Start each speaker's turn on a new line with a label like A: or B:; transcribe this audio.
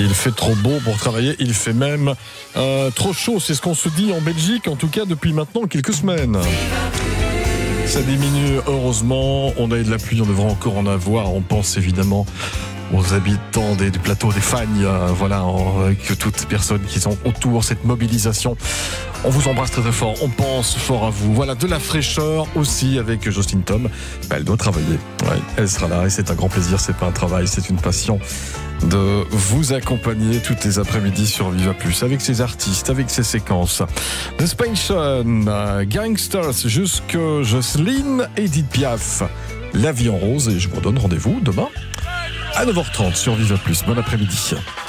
A: Il fait trop beau pour travailler, il fait même trop chaud, c'est ce qu'on se dit en Belgique, en tout cas depuis maintenant quelques semaines. Ça diminue, heureusement, on a eu de la pluie, on devrait encore en avoir, on pense évidemment aux habitants du plateau des Fagnes, que toutes personnes qui sont autour, cette mobilisation. On vous embrasse très très fort, on pense fort à vous. Voilà, de la fraîcheur aussi avec Jocelyne Tom. Elle doit travailler, ouais, elle sera là et c'est un grand plaisir, c'est pas un travail, c'est une passion de vous accompagner toutes les après-midi sur Viva Plus avec ces artistes, avec ces séquences. The Spansion, Gangsters, jusque Jocelyne, Edith Piaf, La vie en rose, et je vous donne rendez-vous demain à 9h30 sur Viva Plus. Bon après-midi.